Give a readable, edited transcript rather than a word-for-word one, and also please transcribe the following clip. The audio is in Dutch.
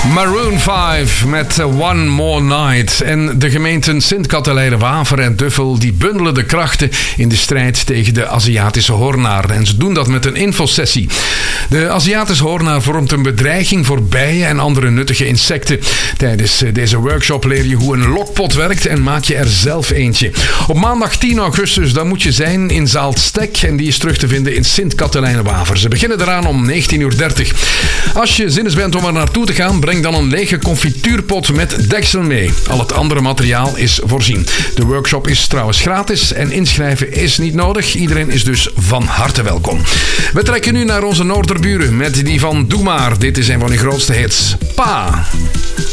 Maroon 5 met One More Night. En de gemeenten Sint-Katelijne, Waver en Duffel die bundelen de krachten in de strijd tegen de Aziatische hoornaar. En ze doen dat met een infosessie. De Aziatische hoornaar vormt een bedreiging voor bijen en andere nuttige insecten. Tijdens deze workshop leer je hoe een lokpot werkt en maak je er zelf eentje. Op maandag 10 augustus dan moet je zijn in zaal Stek en die is terug te vinden in Sint-Katelijne, Waver. Ze beginnen eraan om 19:30 uur. Als je zinnig bent om er naartoe te gaan, breng dan een lege confituurpot met deksel mee. Al het andere materiaal is voorzien. De workshop is trouwens gratis en inschrijven is niet nodig. Iedereen is dus van harte welkom. We trekken nu naar onze Noorderburen met die van Doe Maar. Dit is een van hun grootste hits. Pa!